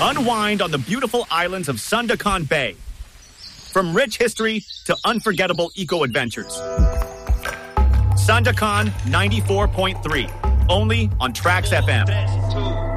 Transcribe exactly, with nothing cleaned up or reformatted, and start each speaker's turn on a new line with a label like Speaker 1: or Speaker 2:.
Speaker 1: Unwind on the beautiful islands of Sandakan Bay. From rich history to unforgettable eco-adventures. Sandakan ninety-four point three, only on Trax F M.